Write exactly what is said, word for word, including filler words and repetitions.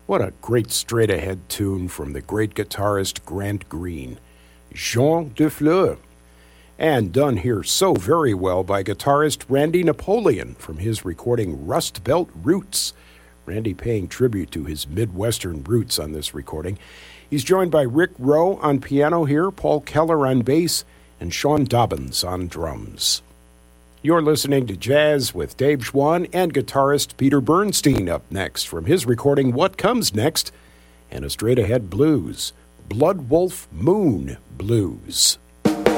What a great straight-ahead tune from the great guitarist Grant Green, Jean de Fleur. And done here so very well by guitarist Randy Napoleon from his recording Rust Belt Roots. Randy paying tribute to his Midwestern roots on this recording. He's joined by Rick Rowe on piano here, Paul Keller on bass, and Sean Dobbins on drums. You're listening to Jazz with Dave Schwann and guitarist Peter Bernstein up next from his recording What Comes Next and a straight-ahead blues, Blood Wolf Moon Blues.